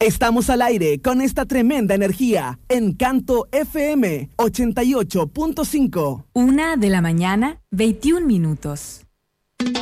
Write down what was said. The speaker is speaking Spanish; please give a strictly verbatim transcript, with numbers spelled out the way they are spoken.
Estamos al aire con esta tremenda energía. Encanto F M ochenta y ocho punto cinco. Una de la mañana, veintiún minutos.